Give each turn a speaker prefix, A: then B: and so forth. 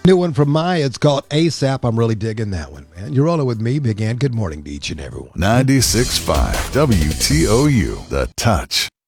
A: New one from Maya. It's called ASAP. I'm really digging that one, man. You're rolling with me, Big Ann. Good morning to each and everyone.
B: 96.5 WTOU, The Touch.